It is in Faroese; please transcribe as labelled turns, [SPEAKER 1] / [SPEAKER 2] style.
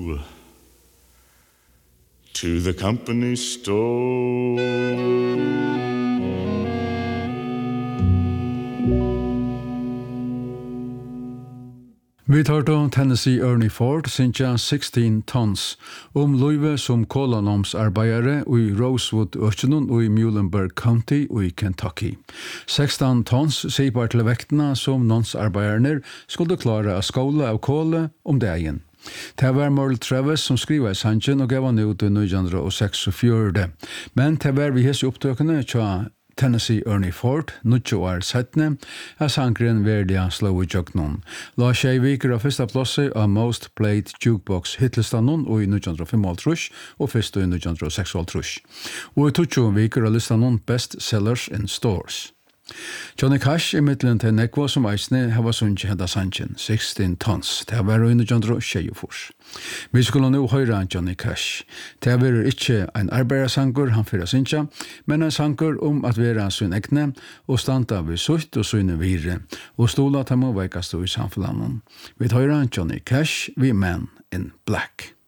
[SPEAKER 1] to the company store.
[SPEAKER 2] Vi tar då Tennessee Ernie Ford sinja 16 tons Louise som kolonomsarbeider i Rosewood Østenen og i Muhlenberg County og i Kentucky. 16 tons sier bare til vektene som nonsarbeiderne skulle klare å skåle av kåle dagen. Det var Merle Travis som skriver i sangen og gav han ut i 1946. Men det var vi hese opptøkene til Tennessee Ernie Ford, 20 år settene, sangren verdiga slå i jøgnen. La Sjeviker av første plasset av Most Played Jukebox hitlistanen og i 1905 og først i 1906. Og i 20 viker av listanen Best Sellers in Stores. Johnny Cash i middelen til nekva som eisne hava sunnkje henda sanchen, 16 tons. Det var i 1924. Vi skulle nå høyre Johnny Cash. Det var ikke en arbeidersanger han fyrir sinja, men en sanger at være sin egne og standa ved sutt og sunne vire og stola til må veikast i samfunnet. Vi høyre Johnny Cash, vi Men in Black.